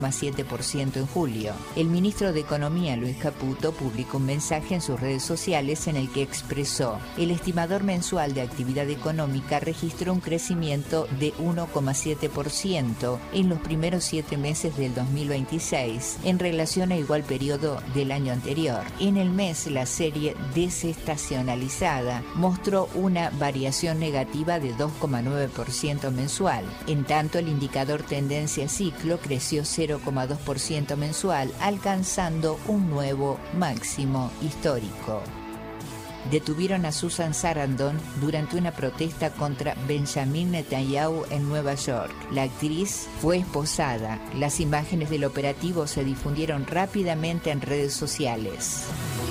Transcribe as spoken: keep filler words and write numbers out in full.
siete por ciento en julio. El ministro de Economía, Luis Caputo, publicó un mensaje en sus redes sociales en el que expresó: el estimador mensual de actividad económica registró un crecimiento de uno coma siete por ciento en los primeros siete meses del dos mil veintiséis en relación a igual periodo del año anterior. En el mes, la serie desestacionalizada mostró una variación negativa de dos coma nueve por ciento mensual. En tanto, el indicador tendencia ciclo creció cero coma dos por ciento mensual, alcanzando un nuevo máximo histórico. Detuvieron a Susan Sarandon durante una protesta contra Benjamin Netanyahu en Nueva York. La actriz fue esposada. Las imágenes del operativo se difundieron rápidamente en redes sociales.